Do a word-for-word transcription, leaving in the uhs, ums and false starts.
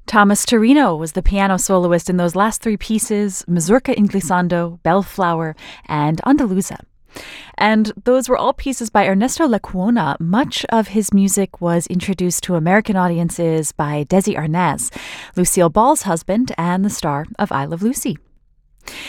Thomas Torino was the piano soloist in those last three pieces, Mazurka in Glissando, Bellflower, and Andaluza. And those were all pieces by Ernesto Lecuona. Much of his music was introduced to American audiences by Desi Arnaz, Lucille Ball's husband and the star of I Love Lucy.